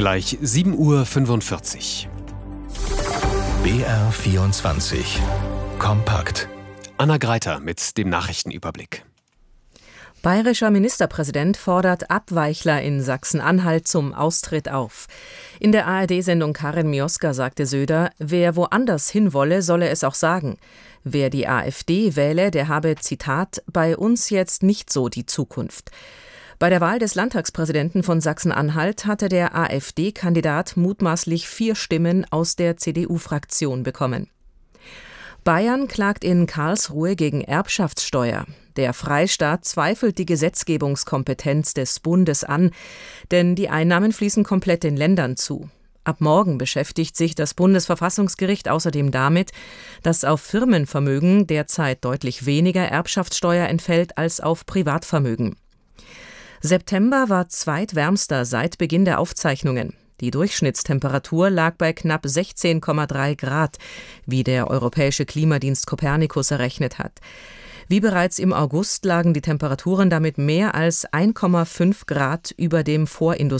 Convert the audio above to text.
Gleich 7:45 Uhr. BR24 Kompakt. Anna Greiter mit dem Nachrichtenüberblick. Bayerischer Ministerpräsident fordert Abweichler in Sachsen-Anhalt zum Austritt auf. In der ARD-Sendung Karin Mioska sagte Söder, wer woanders hinwolle, solle es auch sagen. Wer die AfD wähle, der habe, Zitat, bei uns jetzt nicht so die Zukunft. Bei der Wahl des Landtagspräsidenten von Sachsen-Anhalt hatte der AfD-Kandidat mutmaßlich 4 Stimmen aus der CDU-Fraktion bekommen. Bayern klagt in Karlsruhe gegen Erbschaftssteuer. Der Freistaat zweifelt die Gesetzgebungskompetenz des Bundes an, denn die Einnahmen fließen komplett den Ländern zu. Ab morgen beschäftigt sich das Bundesverfassungsgericht außerdem damit, dass auf Firmenvermögen derzeit deutlich weniger Erbschaftssteuer entfällt als auf Privatvermögen. September war zweitwärmster seit Beginn der Aufzeichnungen. Die Durchschnittstemperatur lag bei knapp 16,3 Grad, wie der Europäische Klimadienst Copernicus errechnet hat. Wie bereits im August lagen die Temperaturen damit mehr als 1,5 Grad über dem vorindustriellen